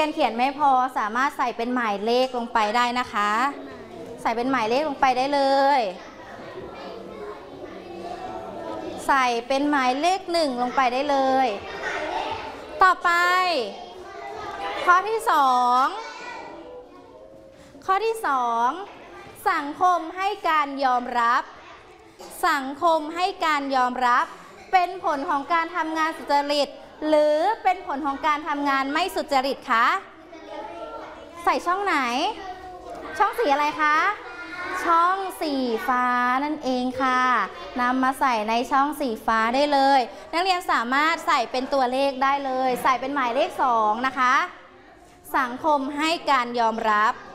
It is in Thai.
รียนเขียนไม่พอสามารถใส่เป็นหมายเลขลงไปได้นะคะใส่เป็นหมายเลขลงไปได้เลยใส่เป็นหมายเลข1ลงไปได้เลยต่อไปข้อที่2สังคมให้การยอมรับสังคมให้การยอมรับเป็นผลของการทำงานสุจริตหรือเป็นผลของการทำงานไม่สุจริตคะใส่ช่องไหนช่องสีอะไรคะช่องสีฟ้านั่นเองค่ะนำมาใส่ในช่องสีฟ้าได้เลยนักเรียนสามารถใส่เป็นตัวเลขได้เลยใส่เป็นหมายเลข2นะคะสังคมให้การยอมรับ